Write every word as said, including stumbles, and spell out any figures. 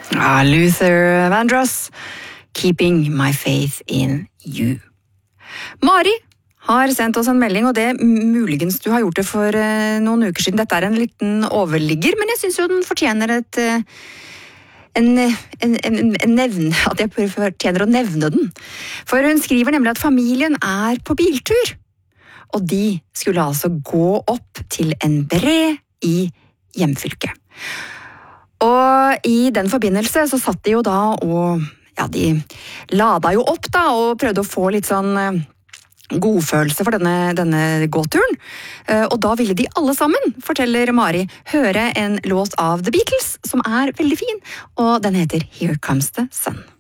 Ja, Luther Vandross, Keeping My Faith in You. Mari har sendt oss en melding, og det muligens du har gjort det for eh, noen uker siden. Dette er en liten overligger, men jeg synes jo den fortjener et, eh, en, en, en, en nevn, at jeg fortjener å nevne den. For hun skriver nemlig at familien er på biltur, og de skulle altså gå opp til en bre i hjemfylket. Og i den forbindelse så satt de jo da og, ja, de lada jo opp da, og prøvde å få litt sånn eh, godfølelse for denne, denne gåturen. Uh, og da ville de alle sammen, forteller Mari, høre en låt av The Beatles, som er veldig fin, og den heter Here Comes the Sun.